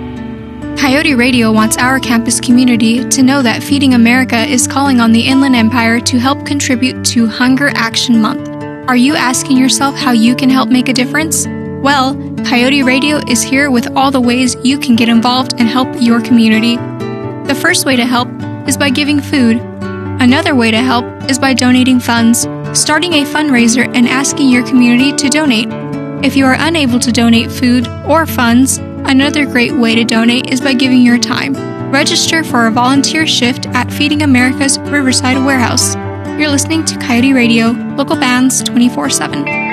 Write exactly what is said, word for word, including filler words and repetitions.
Coyote Radio wants our campus community to know that Feeding America is calling on the Inland Empire to help contribute to Hunger Action Month. Are you asking yourself how you can help make a difference? Well, Coyote Radio is here with all the ways you can get involved and help your community. The first way to help is by giving food. Another way to help is by donating funds, starting a fundraiser and asking your community to donate. If you are unable to donate food or funds, another great way to donate is by giving your time. Register for a volunteer shift at Feeding America's Riverside Warehouse. You're listening to Coyote Radio, local bands twenty-four seven.